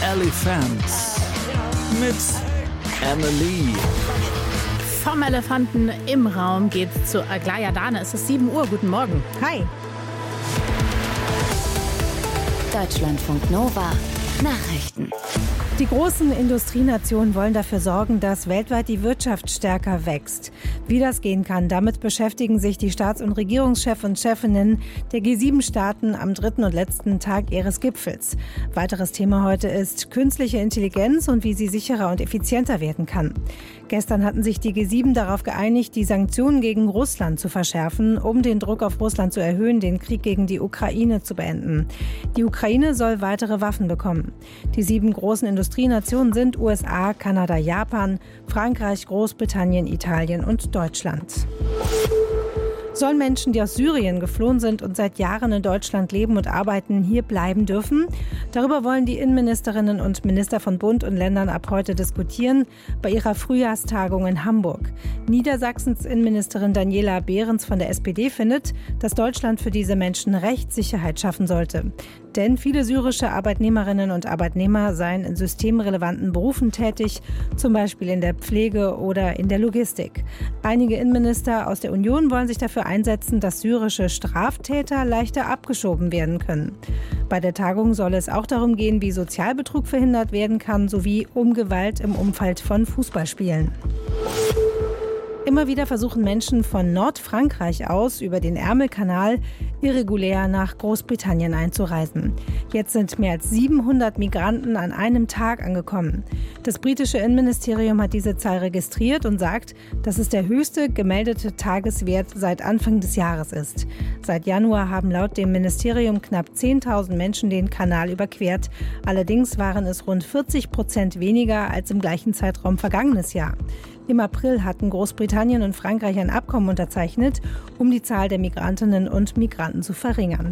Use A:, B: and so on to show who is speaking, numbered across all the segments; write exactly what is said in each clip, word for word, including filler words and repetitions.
A: Elephants mit Emily.
B: Vom Elefanten im Raum geht's zu Aglaya Dane. Es ist sieben Uhr. Guten Morgen.
C: Hi.
D: Deutschlandfunk Nova. Nachrichten.
C: Die großen Industrienationen wollen dafür sorgen, dass weltweit die Wirtschaft stärker wächst. Wie das gehen kann, damit beschäftigen sich die Staats- und Regierungschefs und Chefinnen der G sieben Staaten am dritten und letzten Tag ihres Gipfels. Weiteres Thema heute ist künstliche Intelligenz und wie sie sicherer und effizienter werden kann. Gestern hatten sich die G sieben darauf geeinigt, die Sanktionen gegen Russland zu verschärfen, um den Druck auf Russland zu erhöhen, den Krieg gegen die Ukraine zu beenden. Die Ukraine soll weitere Waffen bekommen. Die sieben großen Industrienationen sind U S A, Kanada, Japan, Frankreich, Großbritannien, Italien und Deutschland. Sollen Menschen, die aus Syrien geflohen sind und seit Jahren in Deutschland leben und arbeiten, hier bleiben dürfen? Darüber wollen die Innenministerinnen und Minister von Bund und Ländern ab heute diskutieren bei ihrer Frühjahrstagung in Hamburg. Niedersachsens Innenministerin Daniela Behrens von der S P D findet, dass Deutschland für diese Menschen Rechtssicherheit schaffen sollte. Denn viele syrische Arbeitnehmerinnen und Arbeitnehmer seien in systemrelevanten Berufen tätig, zum Beispiel in der Pflege oder in der Logistik. Einige Innenminister aus der Union wollen sich dafür einsetzen, dass syrische Straftäter leichter abgeschoben werden können. Bei der Tagung soll es auch darum gehen, wie Sozialbetrug verhindert werden kann, sowie um Gewalt im Umfeld von Fußballspielen. Immer wieder versuchen Menschen von Nordfrankreich aus über den Ärmelkanal irregulär nach Großbritannien einzureisen. Jetzt sind mehr als siebenhundert Migranten an einem Tag angekommen. Das britische Innenministerium hat diese Zahl registriert und sagt, dass es der höchste gemeldete Tageswert seit Anfang des Jahres ist. Seit Januar haben laut dem Ministerium knapp zehntausend Menschen den Kanal überquert. Allerdings waren es rund vierzig Prozent weniger als im gleichen Zeitraum vergangenes Jahr. Im April hatten Großbritannien und Frankreich ein Abkommen unterzeichnet, um die Zahl der Migrantinnen und Migranten zu verringern.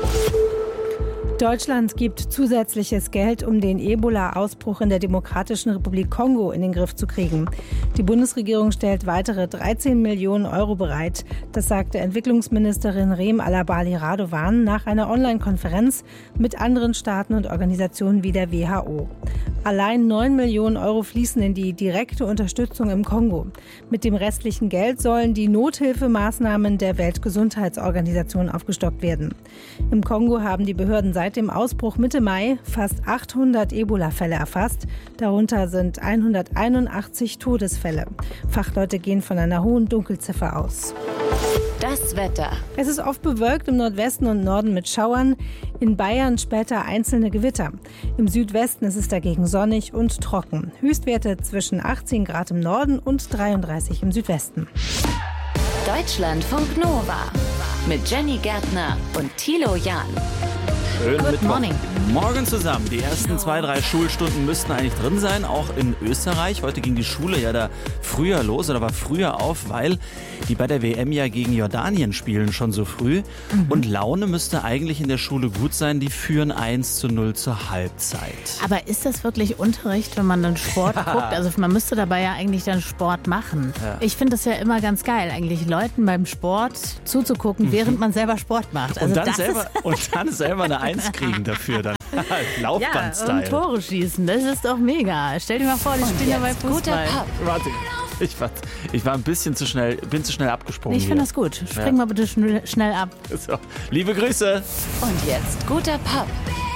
C: Deutschland gibt zusätzliches Geld, um den Ebola-Ausbruch in der Demokratischen Republik Kongo in den Griff zu kriegen. Die Bundesregierung stellt weitere dreizehn Millionen Euro bereit. Das sagte Entwicklungsministerin Rem Alabali Radovan nach einer Online-Konferenz mit anderen Staaten und Organisationen wie der W H O. Allein neun Millionen Euro fließen in die direkte Unterstützung im Kongo. Mit dem restlichen Geld sollen die Nothilfemaßnahmen der Weltgesundheitsorganisation aufgestockt werden. Im Kongo haben die Behörden seit dem Ausbruch Mitte Mai fast achthundert Ebola-Fälle erfasst. Darunter sind hunderteinundachtzig Todesfälle. Fachleute gehen von einer hohen Dunkelziffer aus.
D: Das Wetter.
C: Es ist oft bewölkt im Nordwesten und Norden mit Schauern. In Bayern später einzelne Gewitter. Im Südwesten ist es dagegen sonnig und trocken. Höchstwerte zwischen achtzehn Grad im Norden und dreiunddreißig im Südwesten.
D: Deutschlandfunk Nova mit Jenny Gärtner und Thilo Jahn.
A: Schönen
B: Good
A: Mittwoch.
B: morning.
A: Morgen zusammen. Die ersten zwei, drei Schulstunden müssten eigentlich drin sein, auch in Österreich. Heute ging die Schule ja da früher los oder war früher auf, weil die bei der W M ja gegen Jordanien spielen, schon so früh. Mhm. Und Laune müsste eigentlich in der Schule gut sein. Die führen eins zu null zur Halbzeit.
B: Aber ist das wirklich Unterricht, wenn man dann Sport guckt? Also man müsste dabei ja eigentlich dann Sport machen. Ja. Ich finde das ja immer ganz geil, eigentlich Leuten beim Sport zuzugucken, während man selber Sport macht. Also
A: und, dann
B: das
A: selber,
B: ist
A: und dann selber eine Eins kriegen dafür dann. Laufband-Style.
B: Ja, und Tore schießen, das ist doch mega. Stell dir mal vor, die
D: Und
B: spielen dabei
D: jetzt
B: Fußball.
D: guter Pop.
A: Warte, ich war, ich war ein bisschen zu schnell, bin zu schnell abgesprungen.
B: Ich finde das gut. Spring
A: Ja.
B: mal bitte schnell, schnell ab.
A: So, liebe Grüße.
D: Und jetzt guter Pop.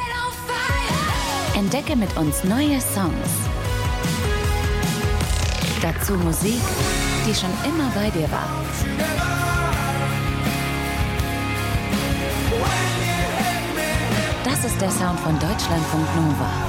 D: Entdecke mit uns neue Songs. Dazu Musik, die schon immer bei dir war. Das ist der Sound von Deutschlandfunk Nova.